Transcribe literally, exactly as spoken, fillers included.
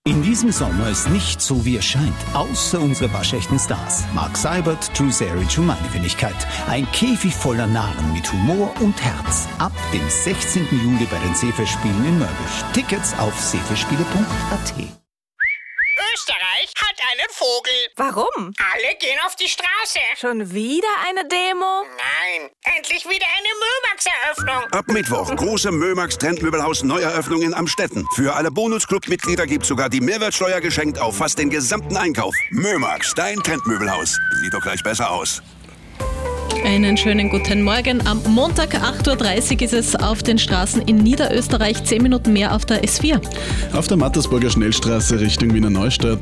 In diesem Sommer ist nicht so, wie es scheint, außer unsere waschechten Stars. Mark Seibert, Drew Seric und meine Wenigkeit. Ein Käfig voller Narren mit Humor und Herz. Ab dem sechzehnten Juli bei den Seefestspielen in Mörbisch. Tickets auf seefestspiele punkt a t. Österreich hat einen Vogel. Warum? Alle gehen auf die Straße. Schon wieder eine Demo? Nein, endlich wieder eine Mömax-Eröffnung. Ab Mittwoch große Mömax Trendmöbelhaus Neueröffnung in Amstetten. Für alle Bonus-Club-Mitglieder gibt's sogar die Mehrwertsteuer geschenkt auf fast den gesamten Einkauf. Mömax, dein Trendmöbelhaus. Sieht doch gleich besser aus. Einen schönen guten Morgen. Am Montag acht Uhr dreißig ist es auf den Straßen in Niederösterreich, zehn Minuten mehr auf der S vier. Auf der Mattersburger Schnellstraße Richtung Wiener Neustadt